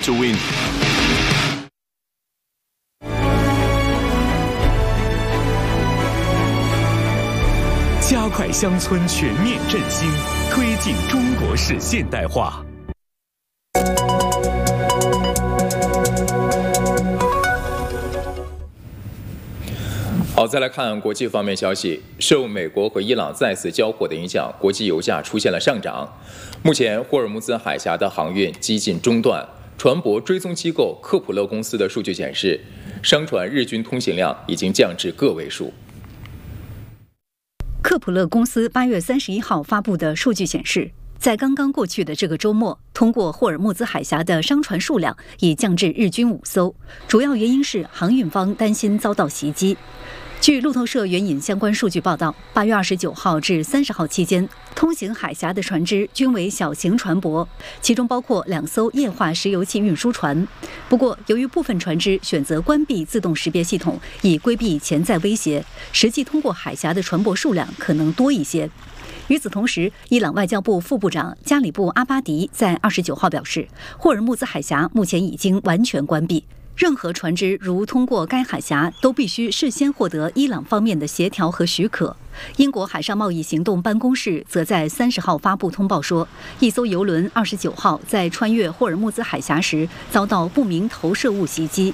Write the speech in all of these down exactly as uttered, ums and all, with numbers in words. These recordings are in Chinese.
to win. 加快乡村全面振兴，推进中国式现代化。 好，再来看国际方面消息。受美国和伊朗再次交火的影响，国际油价出现了上涨。目前，霍尔木兹海峡的航运几近中断。船舶追踪机构科普勒公司的数据显示，商船日均通行量已经降至个位数。 科普勒公司八月三十一号发布的数据显示，在刚刚过去的这个周末，通过霍尔木兹海峡的商船数量已降至日均五艘，主要原因是航运方担心遭到袭击。据路透社援引相关数据报道，八月二十九号至三十号期间，通行海峡的船只均为小型船舶，其中包括两艘液化石油气运输船。不过，由于部分船只选择关闭自动识别系统，以规避潜在威胁，实际通过海峡的船舶数量可能多一些。与此同时，伊朗外交部副部长加里布阿巴迪在二十九号表示，霍尔木兹海峡目前已经完全关闭。任何船只如通过该海峡，都必须事先获得伊朗方面的协调和许可。英国海上贸易行动办公室则在三十号发布通报说，一艘油轮二十九号在穿越霍尔木兹海峡时遭到不明投射物袭击。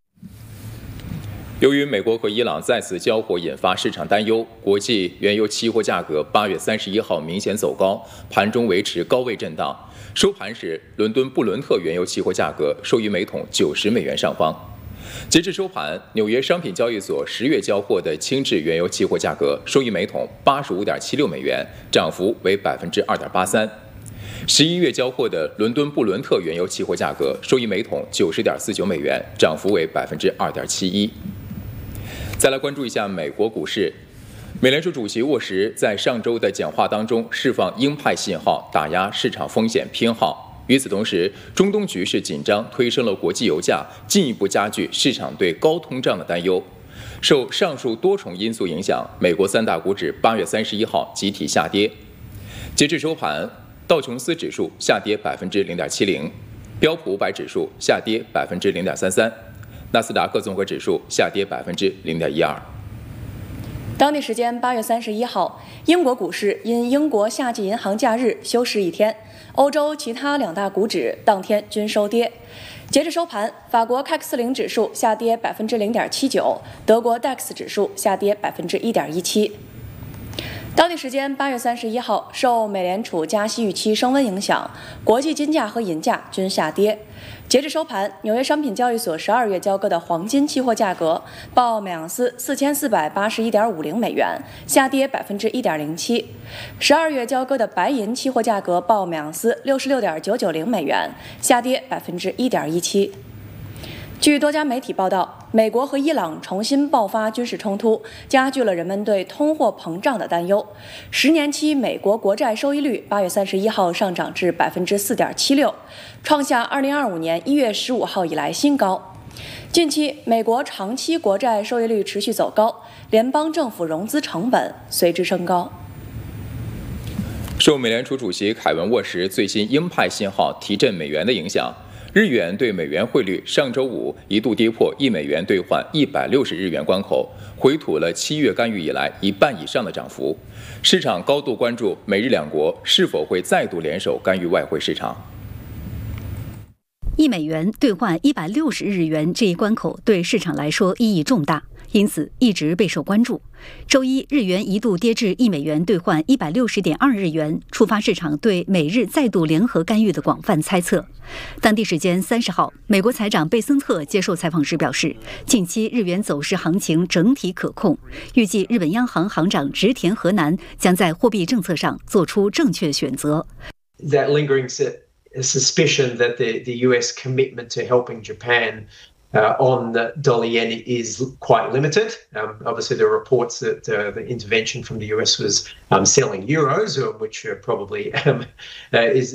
由于美国和伊朗再次交火引发市场担忧，国际原油期货价格八月三十一号明显走高，盘中维持高位震荡。收盘时，伦敦布伦特原油期货价格收于每桶九十美元上方。截至收盘，纽约商品交易所十月交货的轻质原油期货价格收于每桶八十五点七六美元，涨幅为百分之二点八三。十一月交货的伦敦布伦特原油期货价格收于每桶九十点四九美元，涨幅为百分之二点七一。再来关注一下美国股市。美联储主席沃什在上周的讲话当中释放鹰派信号，打压市场风险偏好。与此同时，中东局势紧张推升了国际油价，进一步加剧市场对高通胀的担忧。受上述多重因素影响，美国三大股指八月三十一号集体下跌。截至收盘，道琼斯指数下跌百分之零点七零，标普五百指数下跌百分之零点三三，纳斯达克综合指数下跌百分之零点一二。 当地时间八月三十一号，英国股市因英国夏季银行假日休市一天，欧洲其他两大股指当天均收跌。截至收盘，法国 C A C 四十指数下跌百分之零点七九，德国 D A X 指数下跌百分之一点一七。当地时间八月三十一号，受美联储加息预期升温影响，国际金价和银价均下跌。截至收盘，纽约商品交易所十二月交割的黄金期货价格报每盎司四千四百八十一点五零美元，下跌百分之一点零七；十二月交割的白银期货价格报每盎司六十六点九九零美元，下跌百分之一点一七。据多家媒体报道，美国和伊朗重新爆发军事冲突，加剧了人们对通货膨胀的担忧。十年期美国国债收益率八月三十一号上涨至百分之四点七六，创下二零二五年一月十五号以来新高。近期，美国长期国债收益率持续走高，联邦政府融资成本随之升高。 受美联储主席凯文·沃什最新鹰派信号提振美元的影响，日元对美元汇率上周五一度跌破一美元兑换一百六十日元关口，回吐了七月干预以来一半以上的涨幅。市场高度关注美日两国是否会再度联手干预外汇市场。 一美元兑换一百六十日元这一关口对市场来说意义重大，因此一直备受关注。周一，日元一度跌至一美元兑换一百六十点二日元，触发市场对美日再度联合干预的广泛猜测。当地时间三十号，美国财长贝森特接受采访时表示，近期日元走势行情整体可控，预计日本央行行长植田和男将在货币政策上做出正确选择。 That lingering suspicion that the, the U S commitment to helping Japan Uh, on the dollar yen is quite limited. Um, obviously, there are reports that uh, the intervention from the U S was um, selling euros, which uh, probably um, uh, is